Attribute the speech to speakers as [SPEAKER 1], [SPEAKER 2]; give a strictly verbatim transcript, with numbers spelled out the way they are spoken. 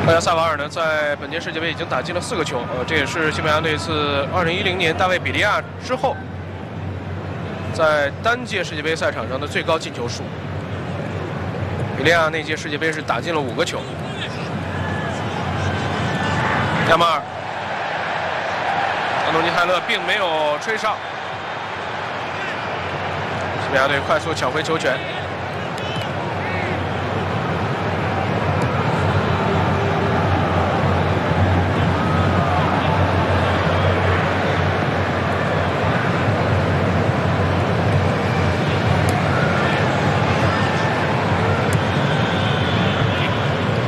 [SPEAKER 1] 奥亚萨瓦尔呢，在本届世界杯已经打进了四个球，呃，这也是西班牙队自二零一零年大卫比利亚之后，在单届世界杯赛场上的最高进球数。比利亚那届世界杯是打进了五个球。亚马尔，安东尼泰勒并没有吹哨，西班牙队快速抢回球权。